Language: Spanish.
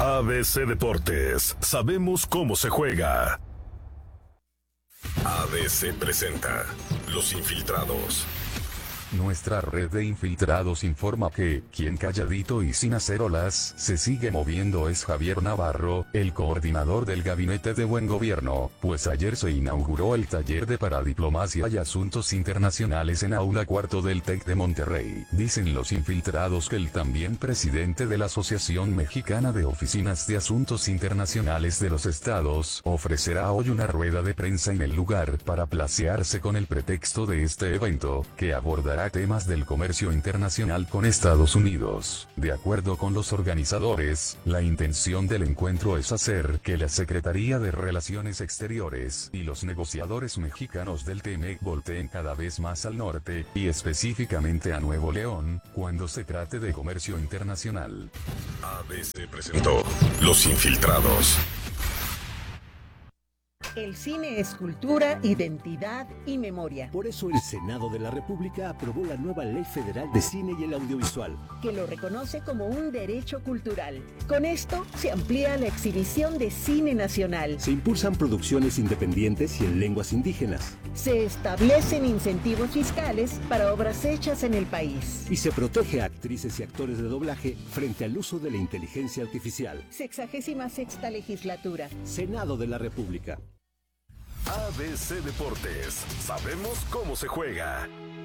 ABC Deportes, sabemos cómo se juega. ABC presenta Los Infiltrados. Nuestra red de infiltrados informa que, quien calladito y sin hacer olas, se sigue moviendo es Javier Navarro, el coordinador del Gabinete de Buen Gobierno, pues ayer se inauguró el taller de Paradiplomacia y Asuntos Internacionales en Aula Cuarto del TEC de Monterrey. Dicen los infiltrados que el también presidente de la Asociación Mexicana de Oficinas de Asuntos Internacionales de los Estados, ofrecerá hoy una rueda de prensa en el lugar para placearse con el pretexto de este evento, que abordará temas del comercio internacional con Estados Unidos. De acuerdo con los organizadores, la intención del encuentro es hacer que la Secretaría de Relaciones Exteriores y los negociadores mexicanos del TEMEC volteen cada vez más al norte, y específicamente a Nuevo León, cuando se trate de comercio internacional. ABC presentó Los Infiltrados. El cine es cultura, identidad y memoria. Por eso el Senado de la República aprobó la nueva Ley Federal de Cine y el Audiovisual, que lo reconoce como un derecho cultural. Con esto se amplía la exhibición de cine nacional. se impulsan producciones independientes y en lenguas indígenas, Se establecen incentivos fiscales para obras hechas en el país. y se protege a actrices y actores de doblaje frente al uso de la inteligencia artificial. 66ª legislatura. Senado de la República. ABC Deportes, sabemos cómo se juega.